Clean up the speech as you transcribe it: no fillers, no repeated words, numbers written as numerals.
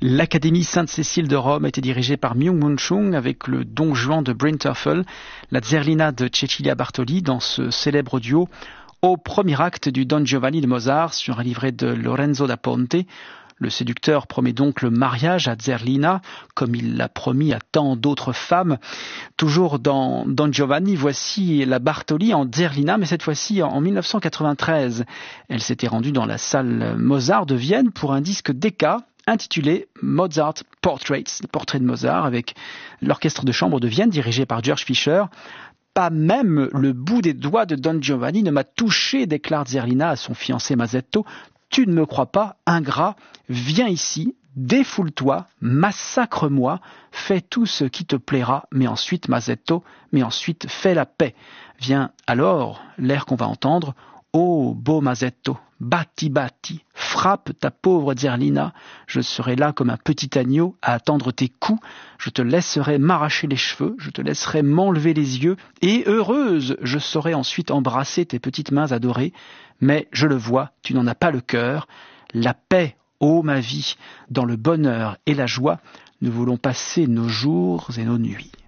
L'Académie Sainte-Cécile de Rome était dirigée par Myung-Moon Chung avec le Don Juan de Brintofel, la Zerlina de Cecilia Bartoli dans ce célèbre duo au premier acte du Don Giovanni de Mozart sur un livret de Lorenzo da Ponte. Le séducteur promet donc le mariage à Zerlina, comme il l'a promis à tant d'autres femmes. Toujours dans Don Giovanni, voici la Bartoli en Zerlina, mais cette fois-ci en 1993. Elle s'était rendue dans la salle Mozart de Vienne pour un disque Decca intitulé Mozart Portraits, le portrait de Mozart, avec l'orchestre de chambre de Vienne dirigé par George Fischer. Pas même le bout des doigts de Don Giovanni ne m'a touché, déclare Zerlina à son fiancé Masetto. Tu ne me crois pas, ingrat, viens ici, défoule-toi, massacre-moi, fais tout ce qui te plaira, mais ensuite, Masetto, fais la paix. Vient alors l'air qu'on va entendre, ô beau Masetto, batti batti, frappe ta pauvre Zerlina, je serai là comme un petit agneau à attendre tes coups, je te laisserai m'arracher les cheveux, je te laisserai m'enlever les yeux, et heureuse, je saurai ensuite embrasser tes petites mains adorées, mais je le vois, tu n'en as pas le cœur, la paix, ô ma vie, dans le bonheur et la joie, nous voulons passer nos jours et nos nuits.